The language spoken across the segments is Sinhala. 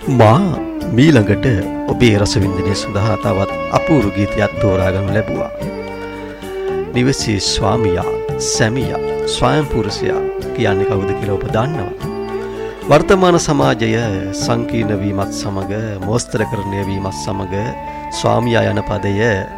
මා මීළඟට ඔබේ රසවින්දනය සඳහා තවත් අපූර්ව ගීතයක් තෝරාගනු ලැබුවා. නිවසේ ස්වාමියා, සැමියා, ස්වයංපුරුෂයා කියන්නේ කවුද කියලා ඔබ දන්නවා. වර්තමාන සමාජය සංකීර්ණ වීමත් සමග, මෝස්තරකරණය වීමත් සමග ස්වාමියා යන පදය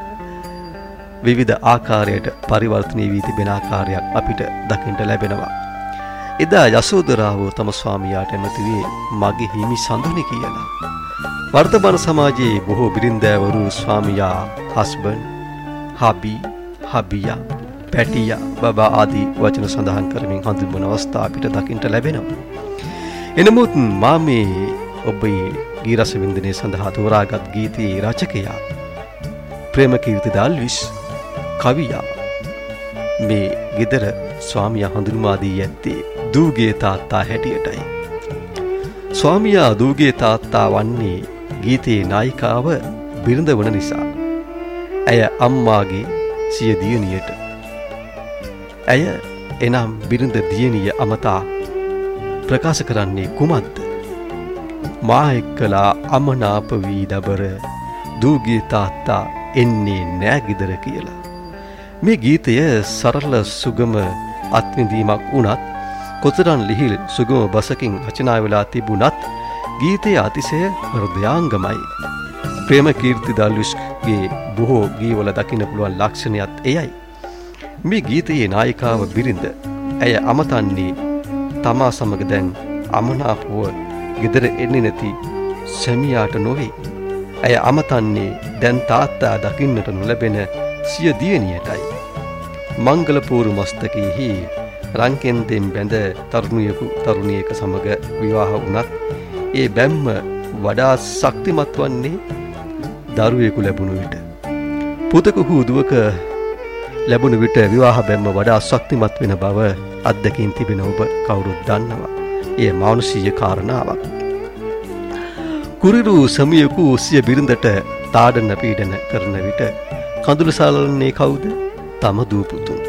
විවිධ ආකාරයට පරිවර්තනය වී තිබෙන ආකාරයක් අපිට දකින්න ලැබෙනවා. එදා යසෝදරාව තම ස්වාමියාට එමෙති වී මගේ හිමි සඳුනි කියලා. වර්තමාන සමාජයේ බොහෝ බිරින්දෑවරු ස්වාමියා, හස්බන්ඩ්, හබි, හබියා, පැටියා, බබා ආදී වචන සඳහන් කරමින් හඳුන්වන අවස්ථා අපිට දකින්න ලැබෙනවා. එනමුත් මා මේ ඔබේ ගී රස වින්දනය සඳහා තෝරාගත් ගීතයේ රචකයා ප්‍රේමකීර්ති දාල්විස්, කවියා මේ ගෙදර ස්වාමියා හඳුන්වා දී ඇත්තේ දූගේ තාත්තා හැටියටයි. ස්වාමියා දූගේ තාත්තා වන්නේ ගීතයේ නායිකාව බිරිඳ වන නිසා. ඇය අම්මාගේ සිය දියණියට. ඇය එනම් බිරිඳ දියණිය අමතා ප්‍රකාශ කරන්නේ කුමක්ද? මා එක්කලා අමනාප වී දබර දූගේ තාත්තා එන්නේ නෑ ගෙදර කියලා. මේ ගීතය සරල සුගම අත්විඳීමක් වුණත් කොතරම් ලිහිල් සුගම බසකින් රචනා වෙලා තිබුණත් ගීතයේ අතිශය හෘදයාංගමයි. ප්‍රේමකීර්ති දාල්විස්ගේ බොහෝ ගීවල දකින්න පුළුවන් ලක්ෂණයත් එයයි. මේ ගීතයේ නායිකාව බිරිඳ. ඇය අමතන්නේ තමා සමග දැන් අමනාපව ගෙදර එන්නේ නැති සැමියාට නොවේ. ඇය අමතන්නේ දැන් තාත්තා දකින්නට නොලැබෙන සිය දියණියටයි. මංගල පෝරු මස්තකයේහි රංකෙන්දෙන් බැඳ තරුණියක සමග විවාහ වුණත් ඒ බැම්ම වඩා ශක්තිමත් වන්නේ දරුවෙකු ලැබුණු විට. පුතෙකු හෝ දුවක ලැබුණු විට විවාහ බැම්ම වඩා ශක්තිමත් වෙන බව අත්දැකීම් තිබෙන ඔබ කවුරුත් දන්නවා. එය මානුෂීය කාරණාවක්. කුරිරු සමියකු සිය බිරිඳට තාඩන පීඩන කරන විට කඳුළු සලන්නේ කවුද? තම දූ පුතුන්.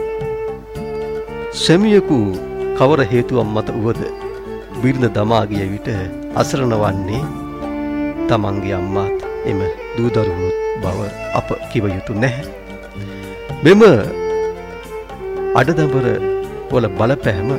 සමියකු කවර හේතුවක් මත වුවද බිරිඳ දමා ගිය විට අසරණ වන්නේ තමන්ගේ අම්මාත් එම දූ දරුවනුත් බව අප කිව යුතු නැහැ. මෙම අඩදබර වල බලපෑම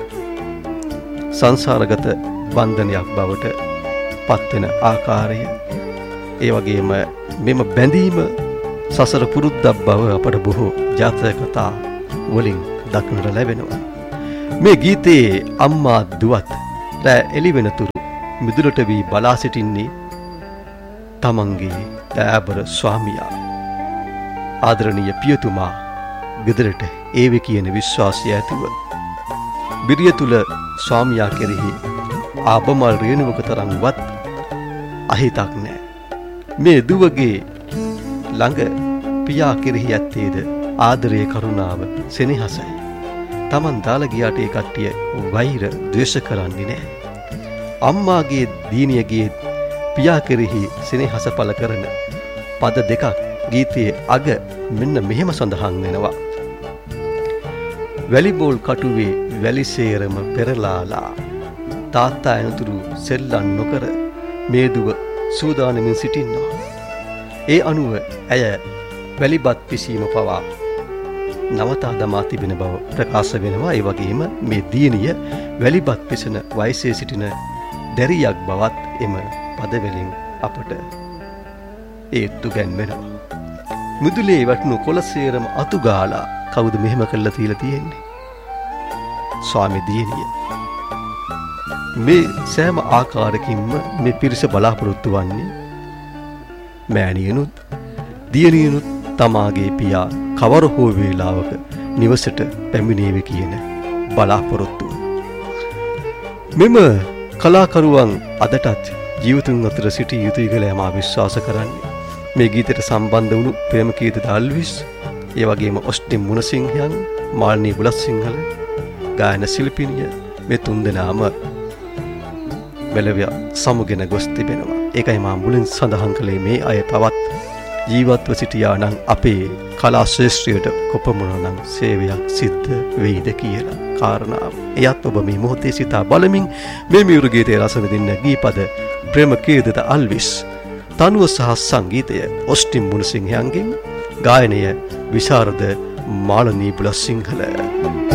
සංසාරගත බන්ධනයක් බවට පත්වෙන ආකාරය, ඒ වගේම මෙම බැඳීම සසර පුරුද්දක් බව අපට බොහෝ ජාතක කතා වලින් දක්නට ලැබෙනවා. මේ ගීතයේ අම්මා දුවත් රැ එළි වෙනතුරු මිදුලට වී බලා සිටින්නේ තමන්ගේ දෑබර ස්වාමියා. ආදරණීය පියතුමා ගෙදරට ඒවි කියන විශ්වාසය ඇතුව බිරිය තුල ස්වාමියා කෙරෙහි ආබමල් රේණුවක තරම්වත් අහිතක් නැහැ. මේ දුවගේ ළඟ පියා කෙරෙහි ඇත්තේද ආදරයේ කරුණාව, සෙනෙහසයි. Taman දාලා ගියාට ඒ කට්ටිය වෛර ද්වේෂ කරන්නේ නැහැ. අම්මාගේ දීනියගේ පියා කෙරෙහි සෙනෙහස පළ කරන පද දෙකක් ගීතයේ අග මෙන්න මෙහෙම සඳහන් වෙනවා. වැලිබෝල් කටුවේ වැලිසේරම පෙරලාලා තාත්තා එනතුරු සෙල්ලම් නොකර මේ දුව සූදානමින් සිටින්නවා. ඒ අනුව ඇය වැලිබත් පිසීම පවා නවතා දමා තිබෙන බව ප්‍රකාශ වෙනවා. ඒ වගේම මේ දියණිය වැලිබත් පිසෙන වයසේ සිටින දැරියක් බවත් එම පදවලින් අපට ඒත්තු ගැන්වෙනවා. මුදුලේ වටනු කොළසේරම අතු ගාලා කවුද මෙහෙම කළා තියලා තියෙන්නේ? ස්වාමි දියණිය. මේ සෑම ආකාරකින්ම මේ පිරිස බලාපොරොත්තු වන්නේ මෑණියනුත් දියණියනුත් තමාගේ පියා කවර හෝ වේලාවක නිවසට පැමිණේවි කියන බලාපොරොත්තුව. මෙම කලාකරුවන් අදටත් ජීවිතුන් අතර සිටි යුතුයි කියලා මා විශ්වාස කරන්නේ. මේ ගීතයට සම්බන්ධ වුණු ප්‍රේමකීර්ති දාල්විස්, ඒ වගේම ඔස්ටින් මුණසිංහයන්, මාල්නී බුලත්සිංහල, ගායන ශිල්පිනිය මේ තුන්දෙනාම මෙලොව සමුගෙන ගොස් තිබෙනවා. ඒකයි මා මුලින් සඳහන් කළේ මේ අය තවත් ජීවත්ව සිටියා නම් අපේ කලා ශ්‍රේෂ්ඨයට කොපමණනම් සේවයක් සිද්ධ වෙයිද කියලා කාරණාව. එයත් ඔබ මේ මොහොතේ සිතා බලමින් මේ මියුරු ගීතයේ රස විඳින්න ගීපද ප්‍රේමකීර්තිත අල්විස්, තනුව සහ සංගීතය ඔස්ටින් මුණසිංහයන්ගෙන්, ගායනය විශාරද මාලනී පුලසිංහල.